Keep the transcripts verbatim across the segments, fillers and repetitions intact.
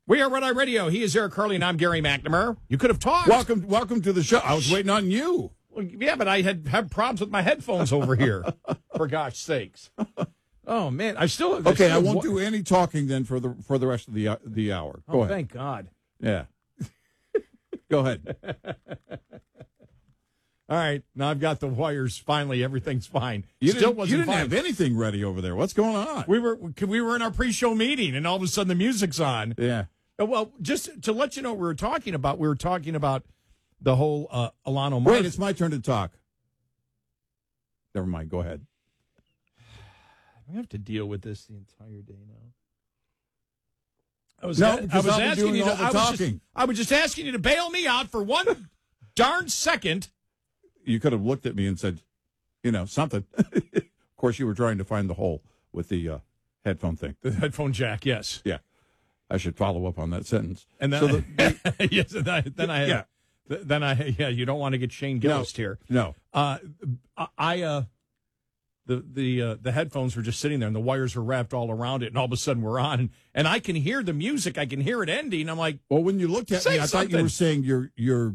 We are Red Eye Radio. He is Eric Curley, and I'm Gary McNamara. You could have talked. Welcome, welcome to the show. I was waiting on you. Well, yeah, but I had had problems with my headphones over here. For gosh sakes! Oh man, I still I okay. still, I won't do any talking then for the for the rest of the uh, the hour. Go oh, ahead. Thank God. Yeah. Go ahead. All right, now I've got the wires. Finally, everything's fine. You Still didn't, wasn't you didn't fine. have anything ready over there. What's going on? We were we were in our pre-show meeting, and all of a sudden the music's on. Yeah. Well, just to let you know what we were talking about, we were talking about the whole uh, Ilhan Omar. Wait, it's my turn to talk. Never mind. Go ahead. We have to deal with this the entire day now. I was, No, I because was I'll be asking doing you to, all the I was just- talking. I was just asking you to bail me out for one darn second. You could have looked at me and said, you know, something. Of course, you were trying to find the hole with the uh, headphone thing. The headphone jack, yes. Yeah. I should follow up on that sentence. And then, So the, yes, and then, then I, Yeah. th- then I, yeah, you don't want to get Shane Gillis here. no. Uh, I, uh, the the uh, the headphones were just sitting there, and the wires were wrapped all around it, and all of a sudden we're on, and, and I can hear the music, I can hear it ending. I'm like, Well, when you looked at Say me, I thought you something. were saying your your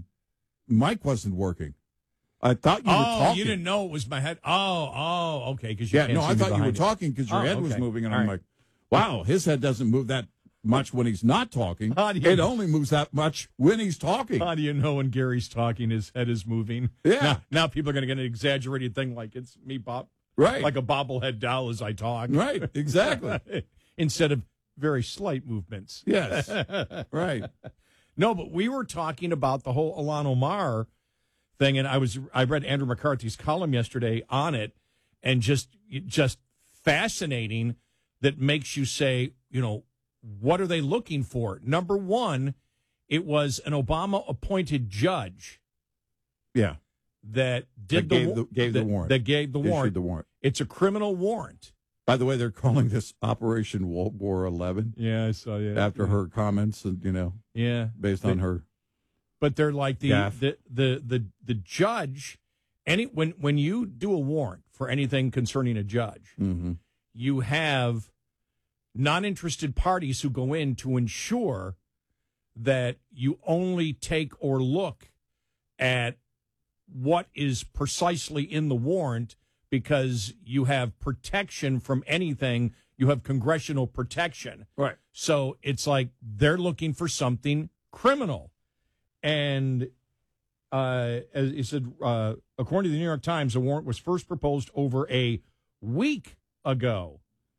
mic wasn't working. I thought you were oh, talking. you didn't know it was my head. Oh, oh, okay, because you Yeah, can't no, see I me thought you were behind talking because your Oh, head was okay. moving, and All I'm right. like, wow, his head doesn't move that much when he's not talking. How do you- It only moves that much when he's talking. How do you know when Gary's talking, his head is moving? Yeah. Now, now people are going to get an exaggerated thing like it's me, Bob, Right. like a bobblehead doll as I talk. Right, exactly. Instead of very slight movements. Yes. Right. No, but we were talking about the whole Ilhan Omar thing, and I was I read Andrew McCarthy's column yesterday on it, and just just fascinating that makes you say, you know, what are they looking for? Number one, it was an Obama appointed judge Yeah. that did That gave the, the- gave the that, warrant. That gave the Issued warrant. the warrant. It's a criminal warrant. By the way, they're calling this Operation World War eleven Yeah, I saw yeah. after her comments, and you know, Yeah, based on But- her. But they're like the Gaff. the, the the the judge. Any when when you do a warrant for anything concerning a judge, Mm-hmm. you have non-interested parties who go in to ensure that you only take or look at what is precisely in the warrant, because you have protection from anything. You have congressional protection. Right. So it's like they're looking for something criminal. And uh, as he said, uh, according to the New York Times, the warrant was first proposed over a week ago.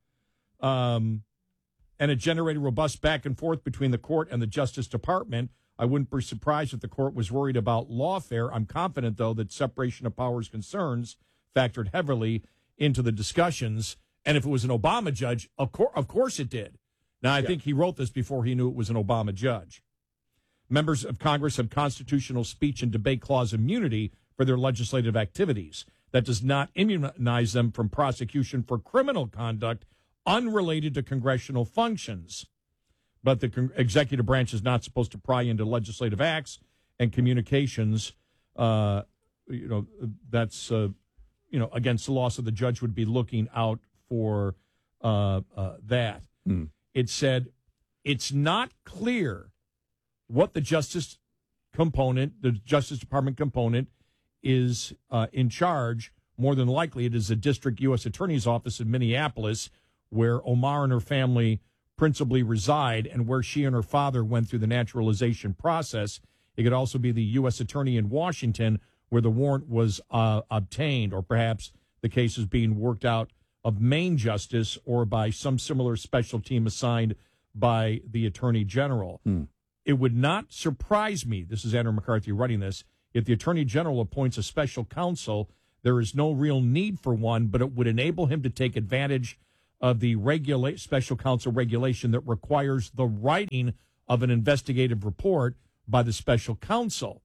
Um, and it generated robust back and forth between the court and the Justice Department. I wouldn't be surprised if the court was worried about lawfare. I'm confident, though, that separation of powers concerns factored heavily into the discussions. And if it was an Obama judge, of, cour- of course it did. Now, I Yeah. think he wrote this before he knew it was an Obama judge. Members of Congress have constitutional speech and debate clause immunity for their legislative activities. That does not immunize them from prosecution for criminal conduct unrelated to congressional functions. But the con- executive branch is not supposed to pry into legislative acts and communications. Uh, you know, that's, uh, you know, against the law. So the judge would be looking out for uh, uh, that. Mm. It said it's not clear what the Justice component, the Justice Department component, is uh, in charge. More than likely, it is the District U S Attorney's Office in Minneapolis, where Omar and her family principally reside and where she and her father went through the naturalization process. It could also be the U S Attorney in Washington, where the warrant was uh, obtained, or perhaps the case is being worked out of Maine Justice or by some similar special team assigned by the Attorney General. Hmm. It would not surprise me, this is Andrew McCarthy writing this, if the Attorney General appoints a special counsel. There is no real need for one, but it would enable him to take advantage of the regula- special counsel regulation that requires the writing of an investigative report by the special counsel.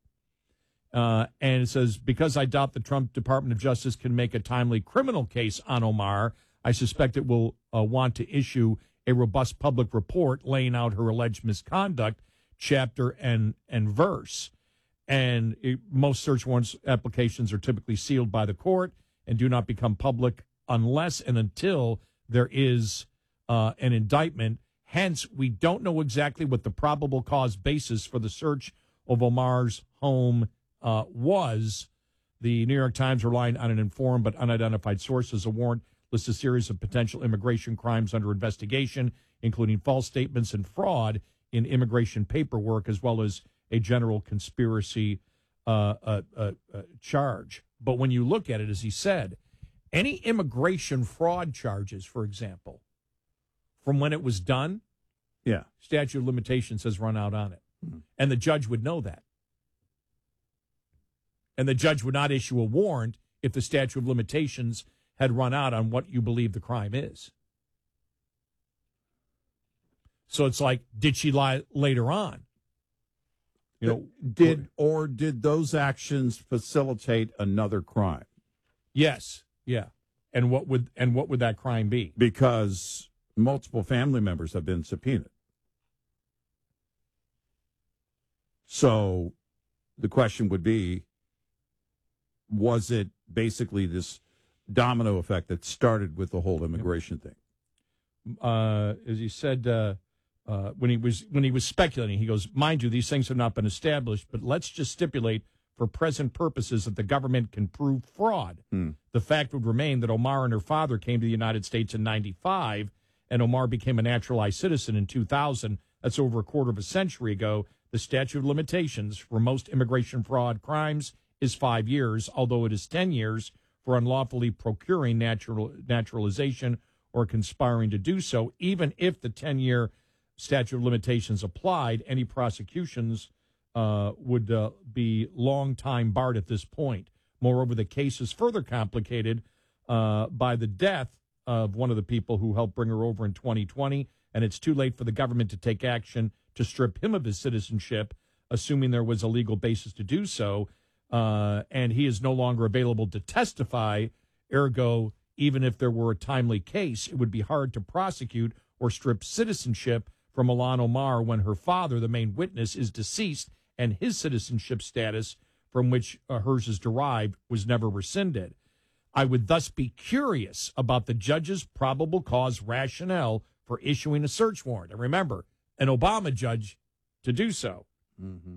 Uh, and it says, because I doubt the Trump Department of Justice can make a timely criminal case on Omar, I suspect it will uh, want to issue a robust public report laying out her alleged misconduct, chapter and, and verse. And it, most search warrants applications are typically sealed by the court and do not become public unless and until there is uh, an indictment Hence, we don't know exactly what the probable cause basis for the search of Omar's home uh, was. The New York Times, relying on an informed but unidentified source as a warrant, lists a series of potential immigration crimes under investigation, including false statements and fraud in immigration paperwork, as well as a general conspiracy uh, uh, uh, uh, charge. But when you look at it, as he said, any immigration fraud charges, for example, from when it was done, yeah, statute of limitations has run out on it. Mm-hmm. And the judge would know that. And the judge would not issue a warrant if the statute of limitations had run out on what you believe the crime is. So it's like, did she lie later on? You know, did or did those actions facilitate another crime? Yes, yeah. And what would and what would that crime be? Because multiple family members have been subpoenaed. So the question would be, was it basically this domino effect that started with the whole immigration thing? Uh, as he said, uh, uh, when he was when he was speculating, he goes, mind you, these things have not been established, but let's just stipulate for present purposes that the government can prove fraud. Hmm. The fact would remain that Omar and her father came to the United States in ninety-five, and Omar became a naturalized citizen in two thousand. That's over a quarter of a century ago. The statute of limitations for most immigration fraud crimes is five years, although it is ten years for unlawfully procuring natural naturalization or conspiring to do so. Even if the ten-year statute of limitations applied, any prosecutions uh, would uh, be long time barred at this point. Moreover, the case is further complicated uh, by the death of one of the people who helped bring her over in twenty twenty, and it's too late for the government to take action to strip him of his citizenship, assuming there was a legal basis to do so. Uh, and he is no longer available to testify. Ergo, even if there were a timely case, it would be hard to prosecute or strip citizenship from Ilhan Omar when her father, the main witness, is deceased and his citizenship status, from which uh, hers is derived, was never rescinded. I would thus be curious about the judge's probable cause rationale for issuing a search warrant. And remember, an Obama judge to do so. Mm-hmm.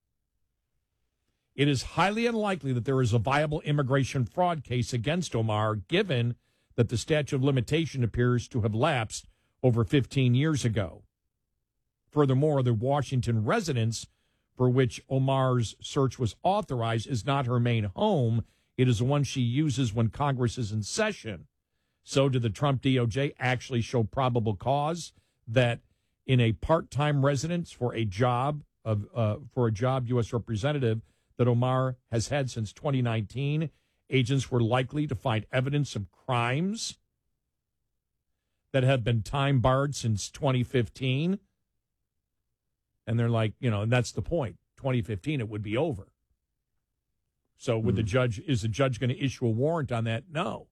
It is highly unlikely that there is a viable immigration fraud case against Omar, given that the statute of limitation appears to have lapsed over fifteen years ago. Furthermore, the Washington residence for which Omar's search was authorized is not her main home. It is the one she uses when Congress is in session. So did the Trump D O J actually show probable cause that in a part-time residence for a job of uh, for a job U S representative that Omar has had since twenty nineteen, agents were likely to find evidence of crimes that have been time barred since twenty fifteen? And they're like, you know, and that's the point. twenty fifteen, it would be over. So would mm. the judge, is the judge going to issue a warrant on that? No.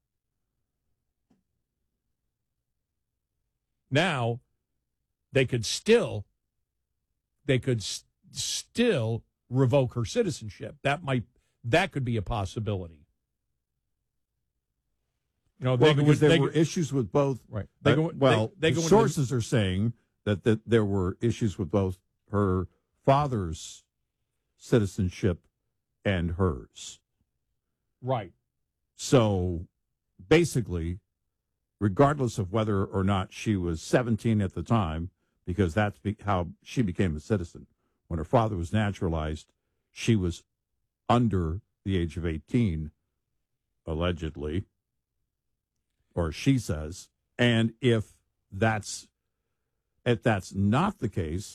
Now, they could still, they could s- still revoke her citizenship. That might, that could be a possibility. You know, well, they because go, there they were go, issues with both. Right. They uh, go, well, they, they the go sources the, are saying that, that there were issues with both her father's citizenship and hers. Right. So basically, regardless of whether or not she was seventeen at the time, because that's be- how she became a citizen. When her father was naturalized, she was under the age of eighteen, allegedly, or she says. And if that's if that's not the case,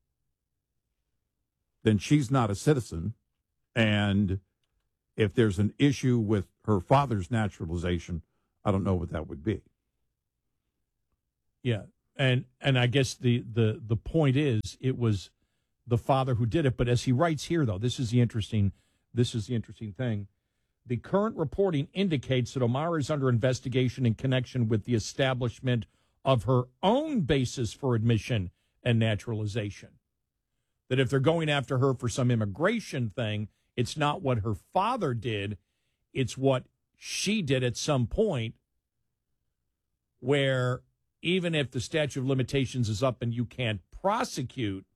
then she's not a citizen. And if there's an issue with her father's naturalization, I don't know what that would be. Yeah. And and I guess the, the, the point is it was the father who did it. But as he writes here, though, this is the interesting this is the interesting thing. The current reporting indicates that Omar is under investigation in connection with the establishment of her own basis for admission and naturalization. That if they're going after her for some immigration thing, it's not what her father did, it's what she did at some point, where even if the statute of limitations is up and you can't prosecute,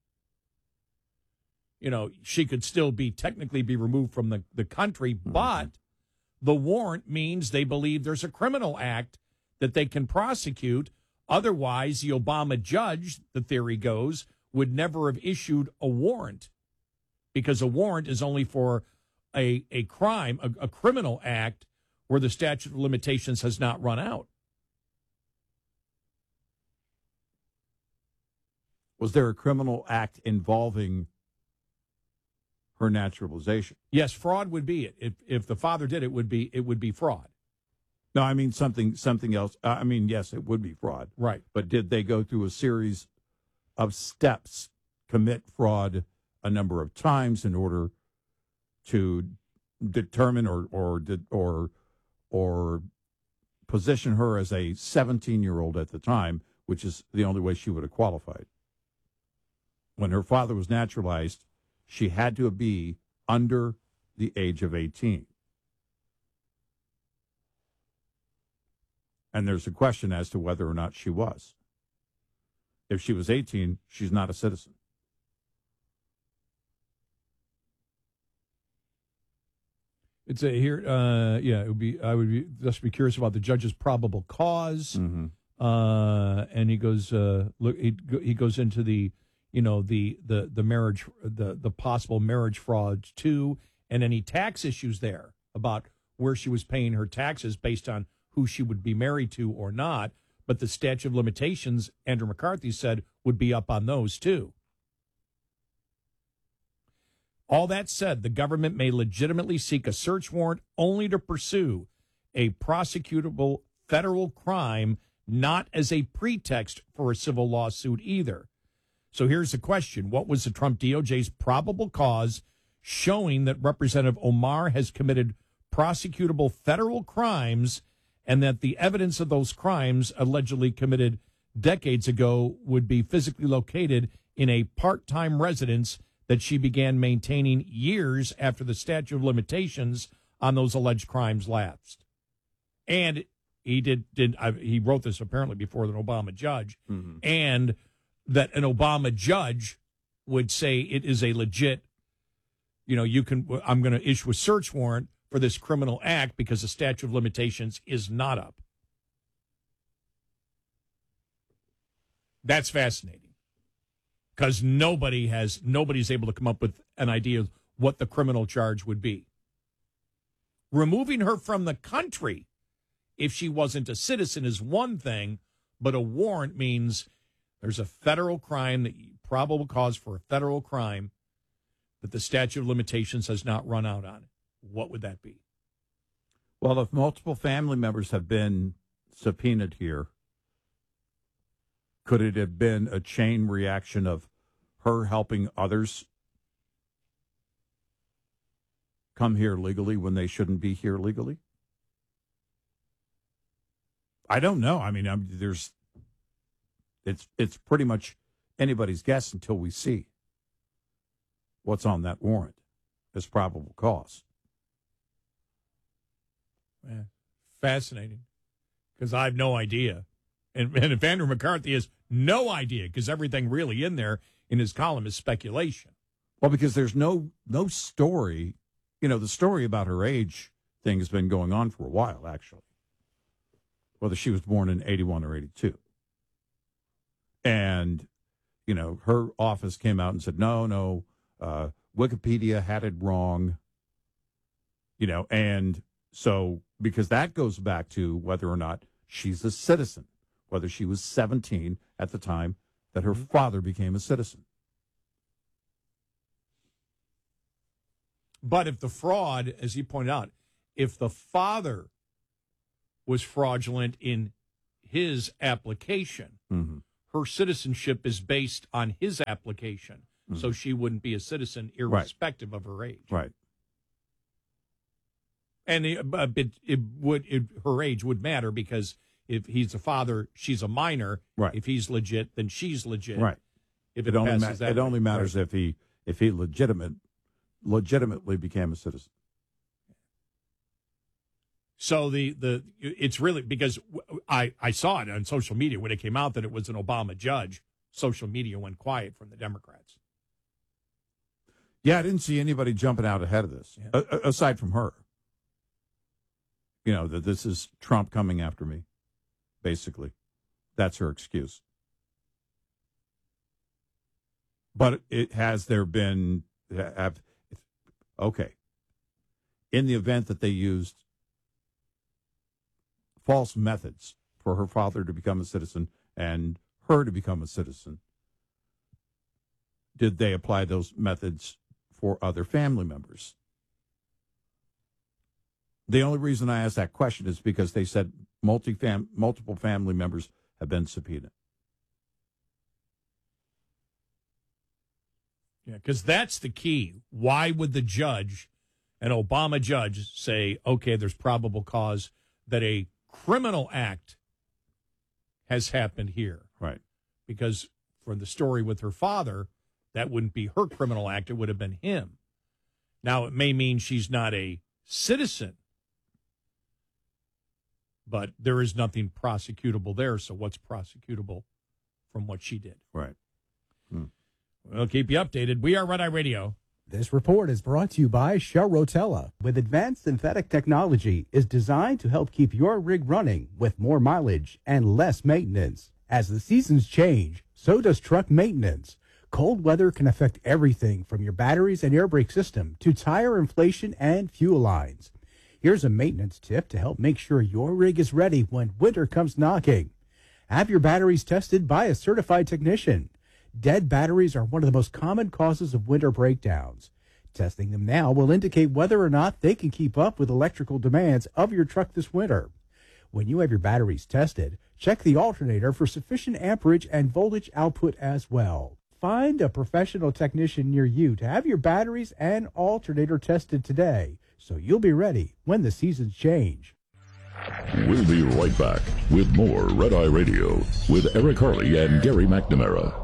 you know, she could still be technically be removed from the, the country, mm-hmm. but the warrant means they believe there's a criminal act that they can prosecute. Otherwise, the Obama judge, the theory goes, would never have issued a warrant, because a warrant is only for a, a crime, a, a criminal act where the statute of limitations has not run out. Was there a criminal act involving her naturalization? Yes, fraud would be it. If if the father did it, would be it would be fraud. No, I mean something something else. Uh, I mean, yes, it would be fraud. Right. But did they go through a series of steps, commit fraud a number of times in order to determine or or did or or position her as a seventeen-year-old at the time, which is the only way she would have qualified? When her father was naturalized, she had to be under the age of eighteen. And there's a question as to whether or not she was. If she was eighteen, she's not a citizen. It's a here, uh, yeah. It would be. I would be, just be curious about the judge's probable cause. Mm-hmm. Uh, and he goes, uh, look, he he goes into the, you know, the the the marriage, the the possible marriage fraud too, and any tax issues there about where she was paying her taxes based on who she would be married to or not. But the statute of limitations, Andrew McCarthy said, would be up on those too. All that said, the government may legitimately seek a search warrant only to pursue a prosecutable federal crime, not as a pretext for a civil lawsuit either. So here's the question. What was the Trump D O J's probable cause showing that Representative Omar has committed prosecutable federal crimes and that the evidence of those crimes allegedly committed decades ago would be physically located in a part-time residence that she began maintaining years after the statute of limitations on those alleged crimes lapsed? And he did, did I, he wrote this apparently before an Obama judge, mm-hmm. and that an Obama judge would say it is a legit, you know, you can, I'm going to issue a search warrant for this criminal act because the statute of limitations is not up. That's fascinating. Because nobody has, nobody's able to come up with an idea of what the criminal charge would be. Removing her from the country, if she wasn't a citizen, is one thing, but a warrant means there's a federal crime, that probable cause for a federal crime that the statute of limitations has not run out on. What would that be? Well, if multiple family members have been subpoenaed here, could it have been a chain reaction of her helping others come here legally when they shouldn't be here legally? I don't know. I mean, I'm, there's, it's it's pretty much anybody's guess until we see what's on that warrant as probable cause. Man, fascinating, because I have no idea. And, and if Andrew McCarthy has no idea, because everything really in there in his column is speculation. Well, because there's no no story. You know, the story about her age thing has been going on for a while, actually. Whether she was born in eighty-one or eighty-two. And, you know, her office came out and said, no, no, uh, Wikipedia had it wrong. You know, and so because that goes back to whether or not she's a citizen, whether she was seventeen at the time that her mm-hmm. father became a citizen. But if the fraud, as he pointed out, if the father was fraudulent in his application, mm-hmm. her citizenship is based on his application, mm-hmm. so she wouldn't be a citizen irrespective right. of her age. Right. And it, it, it would it, her age would matter because if he's a father, she's a minor. Right. If he's legit, then she's legit. Right. If it, it only passes ma- that it way. only matters right. if he if he legitimate legitimately became a citizen. So the, the it's really because I, I saw it on social media when it came out that it was an Obama judge. Social media went quiet from the Democrats. Yeah, I didn't see anybody jumping out ahead of this, yeah. a- aside from her. You know, that this is Trump coming after me, basically. That's her excuse. But it has there been, have, okay, in the event that they used false methods for her father to become a citizen and her to become a citizen, did they apply those methods for other family members? The only reason I asked that question is because they said multi-fam- multiple family members have been subpoenaed. Yeah, because that's the key. Why would the judge, an Obama judge, say, okay, there's probable cause that a criminal act has happened here? Right. Because for the story with her father, that wouldn't be her criminal act. It would have been him. Now, it may mean she's not a citizen, but there is nothing prosecutable there. So what's prosecutable from what she did? Right. Hmm. We'll keep you updated. We are Red Eye Radio. This report is brought to you by Shell Rotella. With advanced synthetic technology, is designed to help keep your rig running with more mileage and less maintenance. As the seasons change, so does truck maintenance. Cold weather can affect everything from your batteries and air brake system to tire inflation and fuel lines. Here's a maintenance tip to help make sure your rig is ready when winter comes knocking. Have your batteries tested by a certified technician. Dead batteries are one of the most common causes of winter breakdowns. Testing them now will indicate whether or not they can keep up with electrical demands of your truck this winter. When you have your batteries tested, check the alternator for sufficient amperage and voltage output as well. Find a professional technician near you to have your batteries and alternator tested today, so you'll be ready when the seasons change. We'll be right back with more Red Eye Radio with Eric Harley and Gary McNamara.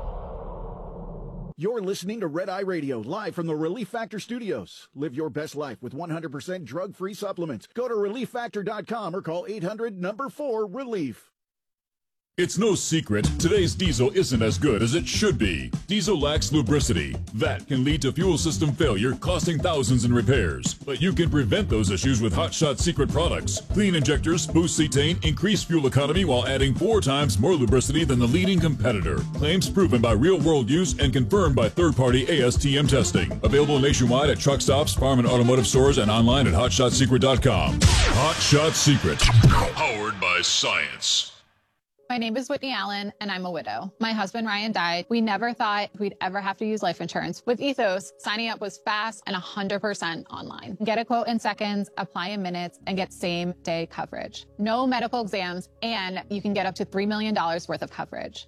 You're listening to Red Eye Radio, live from the Relief Factor Studios. Live your best life with one hundred percent drug-free supplements. Go to relief factor dot com or call eight hundred number four relief. It's no secret, today's diesel isn't as good as it should be. Diesel lacks lubricity. That can lead to fuel system failure, costing thousands in repairs. But you can prevent those issues with Hot Shot Secret products. Clean injectors, boost cetane, increase fuel economy while adding four times more lubricity than the leading competitor. Claims proven by real-world use and confirmed by third-party A S T M testing. Available nationwide at truck stops, farm and automotive stores, and online at hot shot secret dot com. Hot Shot Secret. Powered by science. My name is Whitney Allen, and I'm a widow. My husband, Ryan, died. We never thought we'd ever have to use life insurance. With Ethos, signing up was fast and one hundred percent online. Get a quote in seconds, apply in minutes, and get same-day coverage. No medical exams, and you can get up to three million dollars worth of coverage.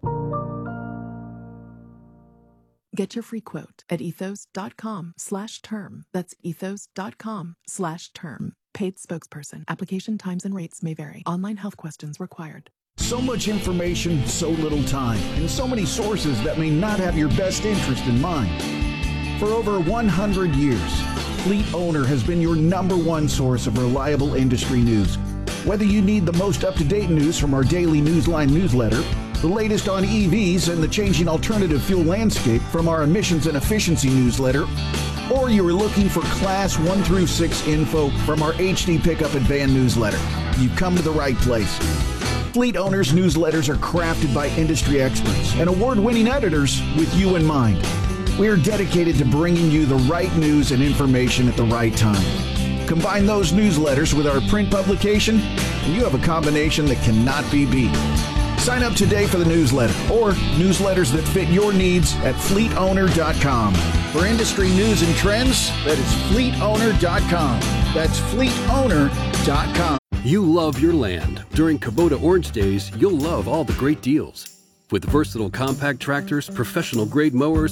Get your free quote at ethos.com slash term. That's ethos.com slash term. Paid spokesperson. Application times and rates may vary. Online health questions required. So much information, so little time, and so many sources that may not have your best interest in mind. For over one hundred years, Fleet Owner has been your number one source of reliable industry news. Whether you need the most up-to-date news from our daily Newsline newsletter, the latest on E Vs and the changing alternative fuel landscape from our emissions and efficiency newsletter, or you are looking for Class one through six info from our H D Pickup and Van newsletter, you've come to the right place. Fleet Owners newsletters are crafted by industry experts and award-winning editors with you in mind. We are dedicated to bringing you the right news and information at the right time. Combine those newsletters with our print publication, and you have a combination that cannot be beat. Sign up today for the newsletter or newsletters that fit your needs at fleet owner dot com. For industry news and trends, that is fleet owner dot com. That's fleet owner dot com. You love your land. During Kubota Orange Days, you'll love all the great deals. With versatile compact tractors, professional-grade mowers,